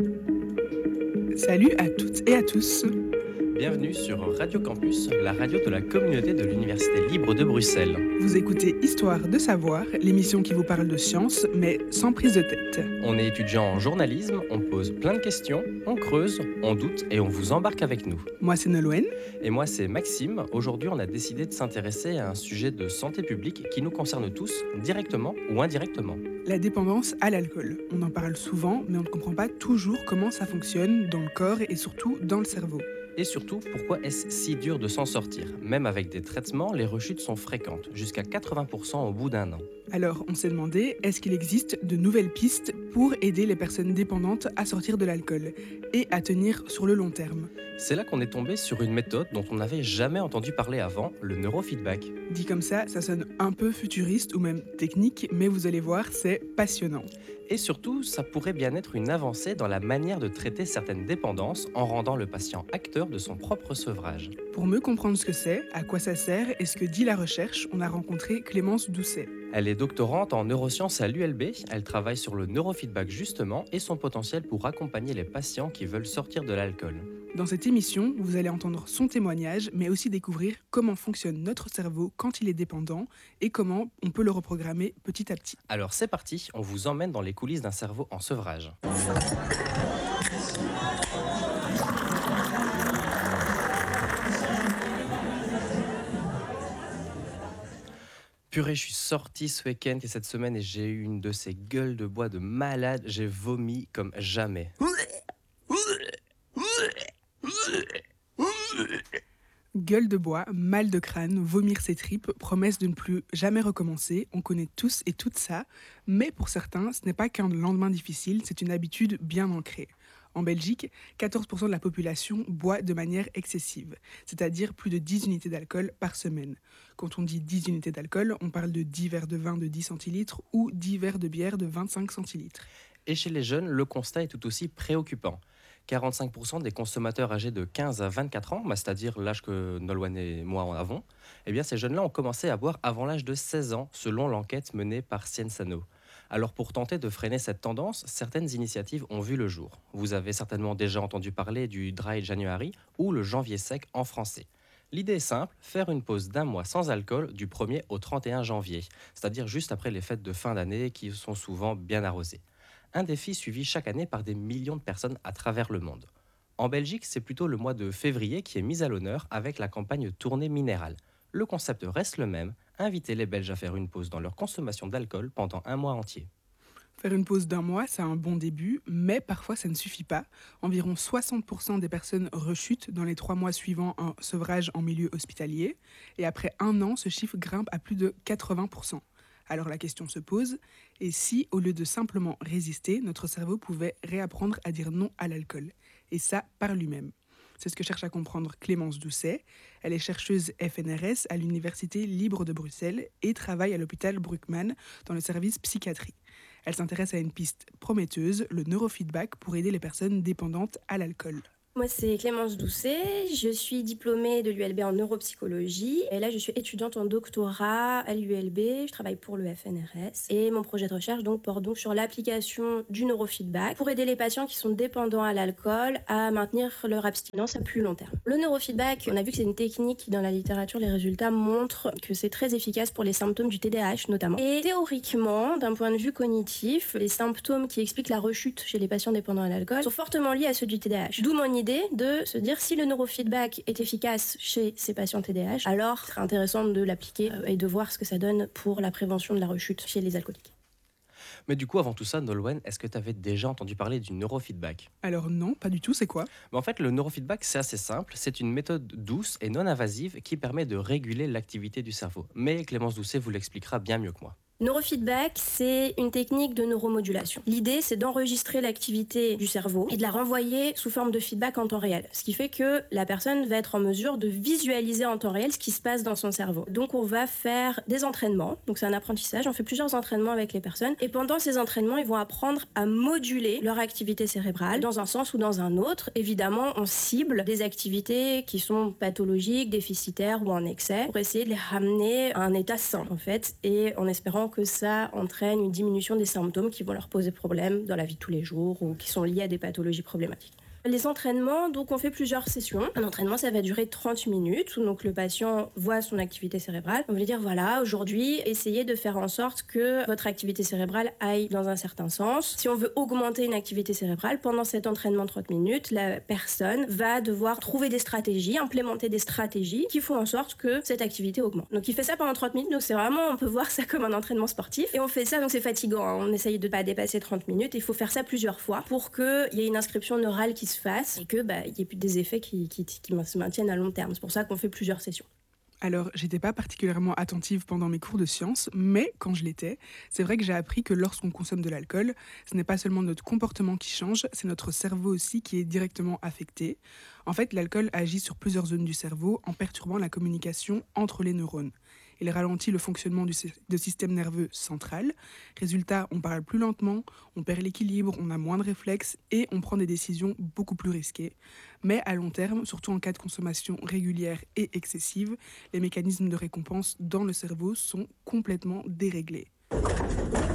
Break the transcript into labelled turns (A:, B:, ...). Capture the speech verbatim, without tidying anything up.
A: Salut à toutes et à tous.
B: Bienvenue sur Radio Campus, la radio de la communauté de l'Université libre de Bruxelles.
A: Vous écoutez Histoire de savoir, l'émission qui vous parle de science, mais sans prise de tête.
B: On est étudiant en journalisme, on pose plein de questions, on creuse, on doute et on vous embarque avec nous.
A: Moi, c'est Nolwenn.
B: Et moi, c'est Maxime. Aujourd'hui, on a décidé de s'intéresser à un sujet de santé publique qui nous concerne tous, directement ou indirectement.
A: La dépendance à l'alcool. On en parle souvent, mais on ne comprend pas toujours comment ça fonctionne dans le corps et surtout dans le cerveau.
B: Et surtout, pourquoi est-ce si dur de s'en sortir ? Même avec des traitements, les rechutes sont fréquentes, jusqu'à quatre-vingts pour cent au bout d'un an.
A: Alors, on s'est demandé, est-ce qu'il existe de nouvelles pistes pour aider les personnes dépendantes à sortir de l'alcool et à tenir sur le long terme ?
B: C'est là qu'on est tombé sur une méthode dont on n'avait jamais entendu parler avant, le neurofeedback.
A: Dit comme ça, ça sonne un peu futuriste ou même technique, mais vous allez voir, c'est passionnant.
B: Et surtout, ça pourrait bien être une avancée dans la manière de traiter certaines dépendances en rendant le patient acteur de son propre sevrage.
A: Pour mieux comprendre ce que c'est, à quoi ça sert et ce que dit la recherche, on a rencontré Clémence Doucet.
B: Elle est doctorante en neurosciences à l'U L B, elle travaille sur le neurofeedback justement et son potentiel pour accompagner les patients qui veulent sortir de l'alcool.
A: Dans cette émission, vous allez entendre son témoignage, mais aussi découvrir comment fonctionne notre cerveau quand il est dépendant et comment on peut le reprogrammer petit à petit.
B: Alors c'est parti, on vous emmène dans les coulisses d'un cerveau en sevrage. Purée, je suis sorti ce week-end et cette semaine et j'ai eu une de ces gueules de bois de malade, j'ai vomi comme jamais.
A: Gueule de bois, mal de crâne, vomir ses tripes, promesse de ne plus jamais recommencer, on connaît tous et toutes ça, mais pour certains, ce n'est pas qu'un lendemain difficile, c'est une habitude bien ancrée. En Belgique, quatorze pour cent de la population boit de manière excessive, c'est-à-dire plus de dix unités d'alcool par semaine. Quand on dit dix unités d'alcool, on parle de dix verres de vin de dix centilitres ou dix verres de bière de vingt-cinq centilitres.
B: Et chez les jeunes, le constat est tout aussi préoccupant. quarante-cinq pour cent des consommateurs âgés de quinze à vingt-quatre ans, bah, c'est-à-dire l'âge que Nolwenn et moi en avons, eh bien ces jeunes-là ont commencé à boire avant l'âge de seize ans, selon l'enquête menée par Ciensano. Alors pour tenter de freiner cette tendance, certaines initiatives ont vu le jour. Vous avez certainement déjà entendu parler du Dry January ou le janvier sec en français. L'idée est simple, faire une pause d'un mois sans alcool du premier au trente et un janvier, c'est-à-dire juste après les fêtes de fin d'année qui sont souvent bien arrosées. Un défi suivi chaque année par des millions de personnes à travers le monde. En Belgique, c'est plutôt le mois de février qui est mis à l'honneur avec la campagne Tournée Minérale. Le concept reste le même, inviter les Belges à faire une pause dans leur consommation d'alcool pendant un mois entier.
A: Faire une pause d'un mois, c'est un bon début, mais parfois ça ne suffit pas. Environ soixante pour cent des personnes rechutent dans les trois mois suivant un sevrage en milieu hospitalier, et après un an, ce chiffre grimpe à plus de quatre-vingts pour cent. Alors la question se pose, et si, au lieu de simplement résister, notre cerveau pouvait réapprendre à dire non à l'alcool, et ça par lui-même? C'est ce que cherche à comprendre Clémence Doucet. Elle est chercheuse F N R S à l'Université libre de Bruxelles et travaille à l'hôpital Bruckmann dans le service psychiatrie. Elle s'intéresse à une piste prometteuse, le neurofeedback, pour aider les personnes dépendantes à l'alcool.
C: Moi, c'est Clémence Doucet, je suis diplômée de l'U L B en neuropsychologie et là, je suis étudiante en doctorat à l'U L B, je travaille pour le F N R S et mon projet de recherche donc, porte donc sur l'application du neurofeedback pour aider les patients qui sont dépendants à l'alcool à maintenir leur abstinence à plus long terme. Le neurofeedback, on a vu que c'est une technique qui, dans la littérature, les résultats montrent que c'est très efficace pour les symptômes du T D A H notamment. Et théoriquement, d'un point de vue cognitif, les symptômes qui expliquent la rechute chez les patients dépendants à l'alcool sont fortement liés à ceux du T D A H. D'où mon idée de se dire si le neurofeedback est efficace chez ces patients T D A H, alors ce serait intéressant de l'appliquer et de voir ce que ça donne pour la prévention de la rechute chez les alcooliques.
B: Mais du coup, avant tout ça, Nolwenn, est-ce que tu avais déjà entendu parler du neurofeedback ?
A: Alors non, pas du tout, c'est quoi ?
B: Mais en fait, le neurofeedback, c'est assez simple. C'est une méthode douce et non invasive qui permet de réguler l'activité du cerveau. Mais Clémence Doucet vous l'expliquera bien mieux que moi.
C: Neurofeedback, c'est une technique de neuromodulation. L'idée, c'est d'enregistrer l'activité du cerveau et de la renvoyer sous forme de feedback en temps réel. Ce qui fait que la personne va être en mesure de visualiser en temps réel ce qui se passe dans son cerveau. Donc, on va faire des entraînements. Donc, c'est un apprentissage. On fait plusieurs entraînements avec les personnes. Et pendant ces entraînements, ils vont apprendre à moduler leur activité cérébrale dans un sens ou dans un autre. Évidemment, on cible des activités qui sont pathologiques, déficitaires ou en excès pour essayer de les ramener à un état sain, en fait, et en espérant que ça entraîne une diminution des symptômes qui vont leur poser problème dans la vie de tous les jours ou qui sont liés à des pathologies problématiques. Les entraînements, donc on fait plusieurs sessions. Un entraînement, ça va durer trente minutes, où donc le patient voit son activité cérébrale. On va lui dire, voilà, aujourd'hui, essayez de faire en sorte que votre activité cérébrale aille dans un certain sens. Si on veut augmenter une activité cérébrale, pendant cet entraînement de trente minutes, la personne va devoir trouver des stratégies, implémenter des stratégies qui font en sorte que cette activité augmente. Donc il fait ça pendant trente minutes, donc c'est vraiment, on peut voir ça comme un entraînement sportif. Et on fait ça, donc c'est fatigant, hein. On essaye de ne pas dépasser trente minutes. Il faut faire ça plusieurs fois pour qu'il y ait une inscription neurale qui se fasse et que bah, y ait plus des effets qui, qui, qui se maintiennent à long terme. C'est pour ça qu'on fait plusieurs sessions.
A: Alors, j'étais pas particulièrement attentive pendant mes cours de sciences, mais quand je l'étais, c'est vrai que j'ai appris que lorsqu'on consomme de l'alcool, ce n'est pas seulement notre comportement qui change, c'est notre cerveau aussi qui est directement affecté. En fait, l'alcool agit sur plusieurs zones du cerveau en perturbant la communication entre les neurones. Il ralentit le fonctionnement du sy- du système nerveux central. Résultat, on parle plus lentement, on perd l'équilibre, on a moins de réflexes et on prend des décisions beaucoup plus risquées. Mais à long terme, surtout en cas de consommation régulière et excessive, les mécanismes de récompense dans le cerveau sont complètement déréglés.